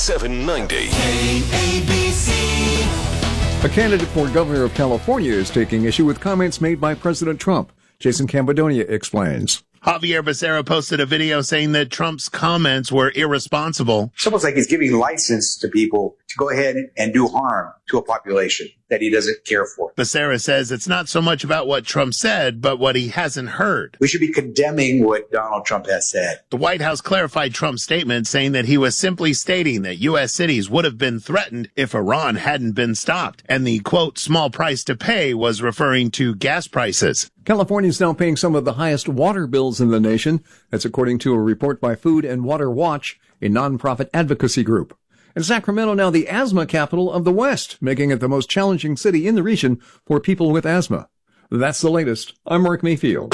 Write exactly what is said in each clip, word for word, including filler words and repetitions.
seven ninety. K A B C. A candidate for governor of California is taking issue with comments made by President Trump. Jason Cambodonia explains. Javier Becerra posted a video saying that Trump's comments were irresponsible. It's almost like he's giving license to people to go ahead and do harm to a population that he doesn't care for. Becerra says it's not so much about what Trump said, but what he hasn't heard. We should be condemning what Donald Trump has said. The White House clarified Trump's statement, saying that he was simply stating that U S cities would have been threatened if Iran hadn't been stopped. And the, quote, small price to pay was referring to gas prices. California is now paying some of the highest water bills in the nation. That's according to a report by Food and Water Watch, a nonprofit advocacy group. And Sacramento now the asthma capital of the West, making it the most challenging city in the region for people with asthma. That's the latest. I'm Mark Mayfield.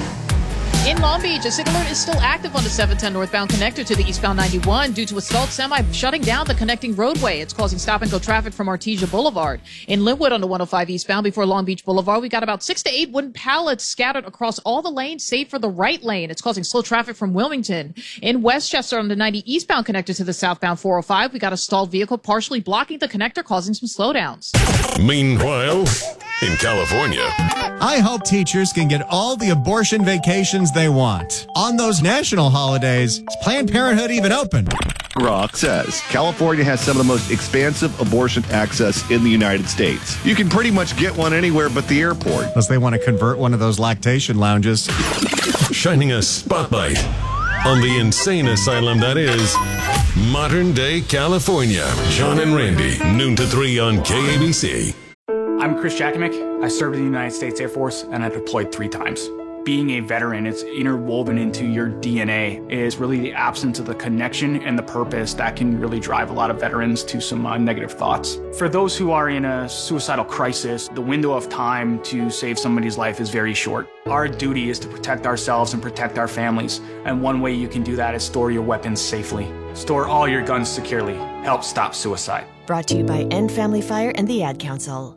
In Long Beach, a SIG alert is still active on the seven ten northbound connector to the eastbound ninety-one due to a stalled semi shutting down the connecting roadway. It's causing stop-and-go traffic from Artesia Boulevard. In Linwood on the one oh five eastbound before Long Beach Boulevard, we got about six to eight wooden pallets scattered across all the lanes, save for the right lane. It's causing slow traffic from Wilmington. In Westchester on the ninety eastbound connector to the southbound four oh five, we got a stalled vehicle partially blocking the connector, causing some slowdowns. Meanwhile, in California, I hope teachers can get all the abortion vacations they want. On those national holidays, is Planned Parenthood even open? Rock says California has some of the most expansive abortion access in the United States. You can pretty much get one anywhere but the airport. Unless they want to convert one of those lactation lounges. shining a spotlight on the insane asylum that is modern day California. John and Randy, noon to three on K A B C. I'm Chris Jakimick. I served in the United States Air Force and I deployed three times. Being a veteran, it's interwoven into your D N A, is really the absence of the connection and the purpose that can really drive a lot of veterans to some uh, negative thoughts. For those who are in a suicidal crisis, the window of time to save somebody's life is very short. Our duty is to protect ourselves and protect our families, and one way you can do that is store your weapons safely. Store all your guns securely. Help stop suicide. Brought to you by End Family Fire and the Ad Council.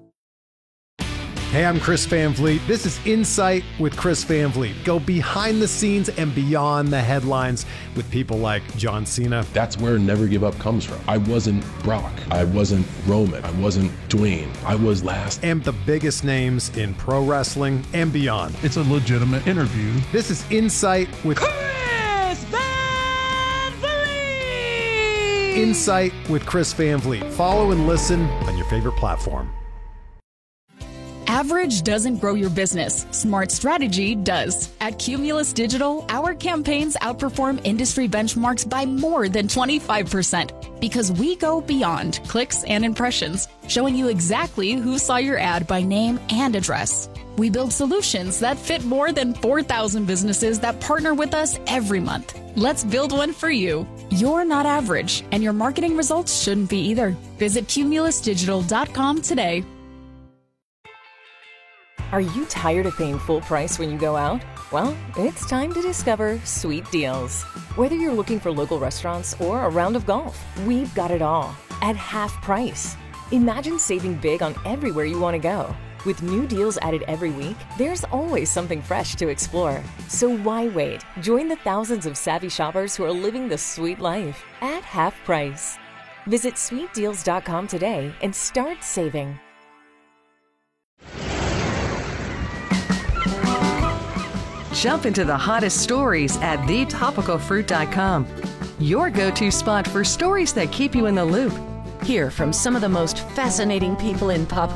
Hey, I'm Chris Van Vliet. This is Insight with Chris Van Vliet. Go behind the scenes and beyond the headlines with people like John Cena. That's where Never Give Up comes from. I wasn't Brock. I wasn't Roman. I wasn't Dwayne. I was last. And the biggest names in pro wrestling and beyond. It's a legitimate interview. This is Insight with Chris Van Vliet. Insight with Chris Van Vliet. Follow and listen on your favorite platform. Average doesn't grow your business. Smart strategy does. At Cumulus Digital, our campaigns outperform industry benchmarks by more than twenty-five percent because we go beyond clicks and impressions, showing you exactly who saw your ad by name and address. We build solutions that fit more than four thousand businesses that partner with us every month. Let's build one for you. You're not average, and your marketing results shouldn't be either. Visit cumulus digital dot com today. Are you tired of paying full price when you go out? Well, it's time to discover Sweet Deals. Whether you're looking for local restaurants or a round of golf, we've got it all at half price. Imagine saving big on everywhere you want to go. With new deals added every week, there's always something fresh to explore. So why wait? Join the thousands of savvy shoppers who are living the sweet life at half price. Visit sweet deals dot com today and start saving. Jump into the hottest stories at the topical fruit dot com. Your go-to spot for stories that keep you in the loop. Hear from some of the most fascinating people in pop